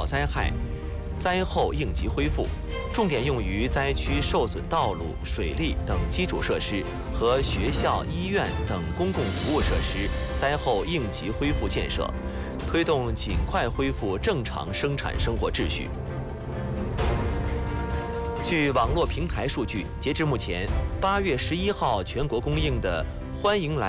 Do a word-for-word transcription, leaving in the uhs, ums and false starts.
灾害灾后应急恢复，重点用于灾区受损道路、水利等基础设施和学校、医院等公共服务设施灾后应急恢复建设，推动尽快恢复正常生产生活秩序。据网络平台数据，截至目前，八月十一号全国供应的欢迎来